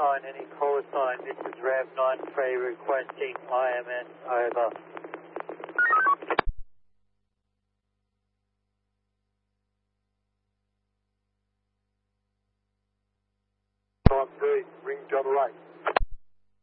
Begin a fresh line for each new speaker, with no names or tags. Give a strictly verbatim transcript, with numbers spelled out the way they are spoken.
sign, any call sign. This is Rev nine three requesting I M N, over.
Time three, ring Java eight.